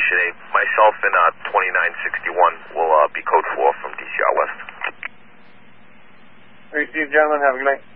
Station 8. Myself and 2961 will be code 4 from DCR West. Receive, gentlemen. Have a good night.